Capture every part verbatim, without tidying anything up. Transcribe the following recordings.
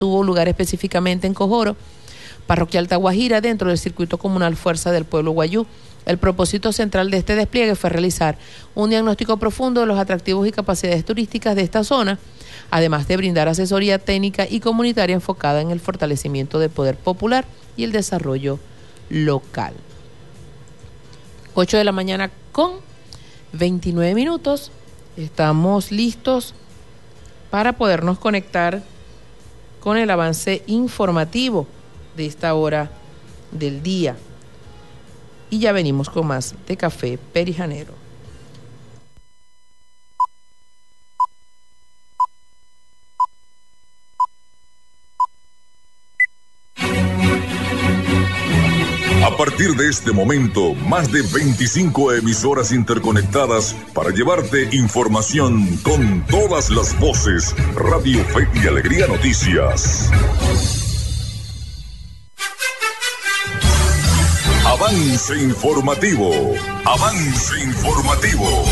tuvo lugar específicamente en Cojoro, Parroquia Alta Guajira, dentro del circuito comunal Fuerza del Pueblo Guayú. El propósito central de este despliegue fue realizar un diagnóstico profundo de los atractivos y capacidades turísticas de esta zona, además de brindar asesoría técnica y comunitaria enfocada en el fortalecimiento del poder popular y el desarrollo local. ocho de la mañana con veintinueve minutos. Estamos listos para podernos conectar con el avance informativo de esta hora del día. Y ya venimos con más de Café Perijanero. A partir de este momento, más de veinticinco emisoras interconectadas para llevarte información con todas las voces. Radio Fe y Alegría Noticias. Avance informativo. Avance informativo.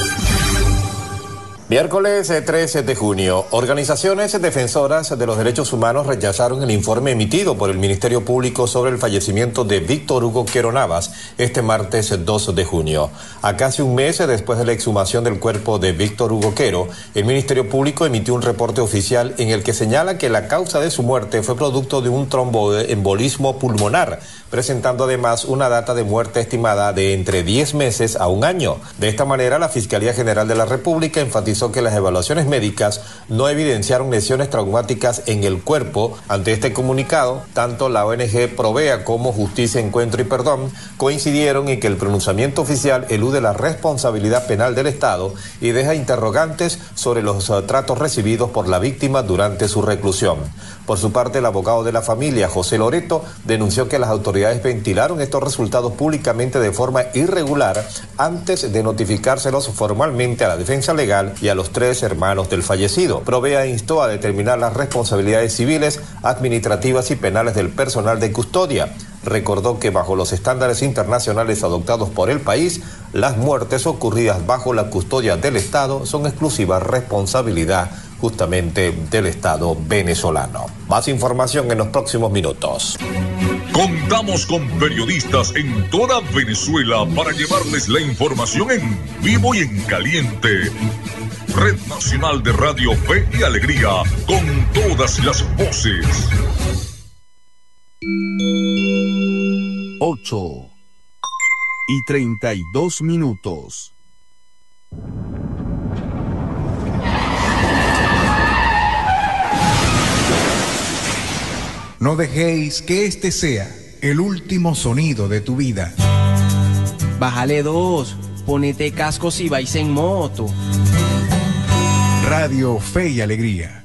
Miércoles trece de junio, organizaciones defensoras de los derechos humanos rechazaron el informe emitido por el Ministerio Público sobre el fallecimiento de Víctor Hugo Quero Navas este martes dos de junio. A casi un mes después de la exhumación del cuerpo de Víctor Hugo Quero, el Ministerio Público emitió un reporte oficial en el que señala que la causa de su muerte fue producto de un tromboembolismo pulmonar, presentando además una data de muerte estimada de entre diez meses a un año. De esta manera, la Fiscalía General de la República enfatizó que las evaluaciones médicas no evidenciaron lesiones traumáticas en el cuerpo. Ante este comunicado, tanto la O N G Provea como Justicia, Encuentro y Perdón coincidieron en que el pronunciamiento oficial elude la responsabilidad penal del Estado y deja interrogantes sobre los uh, tratos recibidos por la víctima durante su reclusión. Por su parte, el abogado de la familia, José Loreto, denunció que las autoridades ventilaron estos resultados públicamente de forma irregular antes de notificárselos formalmente a la defensa legal y a los tres hermanos del fallecido. Provea instó a determinar las responsabilidades civiles, administrativas y penales del personal de custodia. Recordó que bajo los estándares internacionales adoptados por el país, las muertes ocurridas bajo la custodia del Estado son exclusiva responsabilidad justamente del Estado venezolano. Más información en los próximos minutos. Contamos con periodistas en toda Venezuela para llevarles la información en vivo y en caliente. Red Nacional de Radio Fe y Alegría, con todas las voces. ocho y treinta y dos minutos. No dejéis que este sea el último sonido de tu vida. Bájale dos, ponete cascos y vais en moto. Radio Fe y Alegría.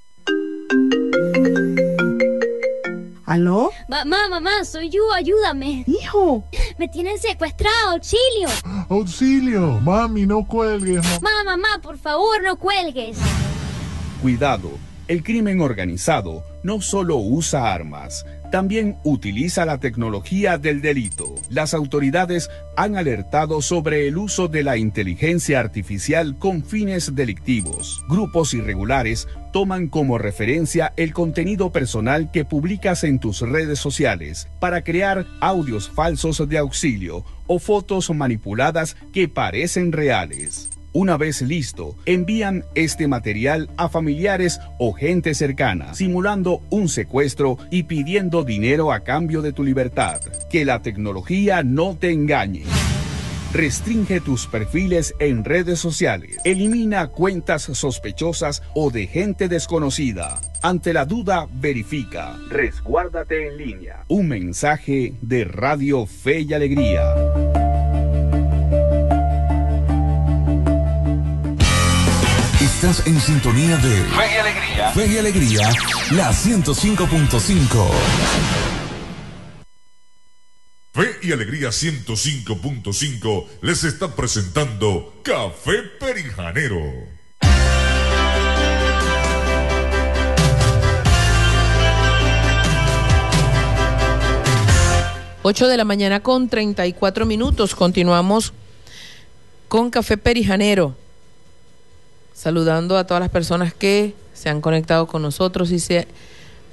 ¿Aló? Mamá, mamá, soy yo, ayúdame. Hijo. Me tienen secuestrado, auxilio. Auxilio, mami, no cuelgues. Mamá, mamá, por favor, no cuelgues. Cuidado, el crimen organizado no solo usa armas, también utiliza la tecnología del delito. Las autoridades han alertado sobre el uso de la inteligencia artificial con fines delictivos. Grupos irregulares toman como referencia el contenido personal que publicas en tus redes sociales para crear audios falsos de auxilio o fotos manipuladas que parecen reales. Una vez listo, envían este material a familiares o gente cercana, simulando un secuestro y pidiendo dinero a cambio de tu libertad. Que la tecnología no te engañe. Restringe tus perfiles en redes sociales. Elimina cuentas sospechosas o de gente desconocida. Ante la duda, verifica. Resguárdate en línea. Un mensaje de Radio Fe y Alegría. Estás en sintonía de Fe y Alegría. Fe y Alegría, la ciento cinco punto cinco. Fe y Alegría ciento cinco punto cinco les está presentando Café Perijanero. ocho de la mañana con treinta y cuatro minutos. Continuamos con Café Perijanero. Saludando a todas las personas que se han conectado con nosotros y se